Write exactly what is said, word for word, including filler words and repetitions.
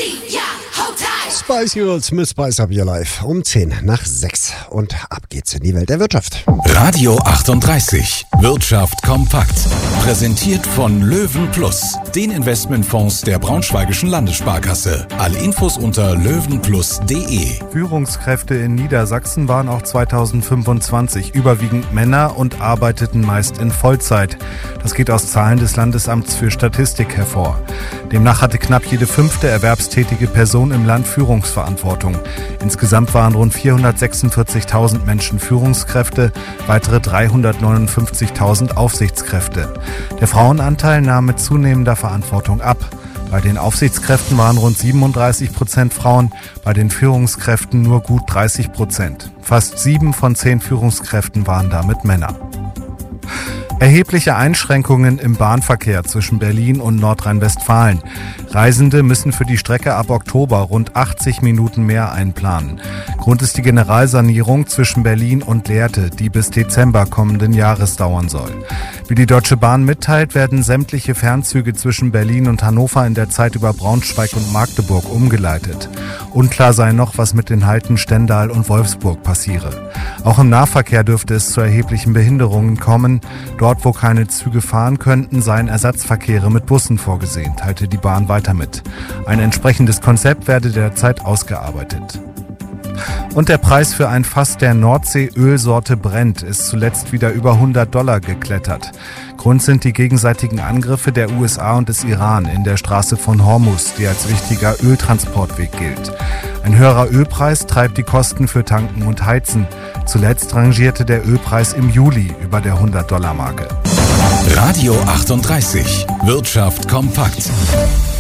Spice Girls, Miss Spice Up Your Life. Um zehn nach sechs. Und ab geht's in die Welt der Wirtschaft. Radio achtunddreißig. Wirtschaft kompakt. Präsentiert von Löwen Plus, den Investmentfonds der Braunschweigischen Landessparkasse. Alle Infos unter löwenplus punkt de. Führungskräfte in Niedersachsen waren auch zweitausendfünfundzwanzig überwiegend Männer und arbeiteten meist in Vollzeit. Das geht aus Zahlen des Landesamts für Statistik hervor. Demnach hatte knapp jede fünfte erwerbstätige Person im Land Führungsverantwortung. Insgesamt waren rund vierhundertsechsundvierzigtausend Menschen Führungskräfte, weitere dreihundertneunundfünfzigtausend Aufsichtskräfte. Der Frauenanteil nahm mit zunehmender Verantwortung ab. Bei den Aufsichtskräften waren rund siebenunddreißig Prozent Frauen, bei den Führungskräften nur gut dreißig Prozent. Fast sieben von zehn Führungskräften waren damit Männer. Erhebliche Einschränkungen im Bahnverkehr zwischen Berlin und Nordrhein-Westfalen. Reisende müssen für die Strecke ab Oktober rund achtzig Minuten mehr einplanen. Grund ist die Generalsanierung zwischen Berlin und Lehrte, die bis Dezember kommenden Jahres dauern soll. Wie die Deutsche Bahn mitteilt, werden sämtliche Fernzüge zwischen Berlin und Hannover in der Zeit über Braunschweig und Magdeburg umgeleitet. Unklar sei noch, was mit den Halten Stendal und Wolfsburg passiere. Auch im Nahverkehr dürfte es zu erheblichen Behinderungen kommen. Dort, wo keine Züge fahren könnten, seien Ersatzverkehre mit Bussen vorgesehen, teilte die Bahn weiter mit. Ein entsprechendes Konzept werde derzeit ausgearbeitet. Und der Preis für ein Fass der Nordsee-Ölsorte Brent ist zuletzt wieder über hundert Dollar geklettert. Grund sind die gegenseitigen Angriffe der U S A und des Iran in der Straße von Hormuz, die als wichtiger Öltransportweg gilt. Ein höherer Ölpreis treibt die Kosten für Tanken und Heizen. Zuletzt rangierte der Ölpreis im Juli über der hundert Dollar Marke. Radio achtunddreißig. Wirtschaft kompakt.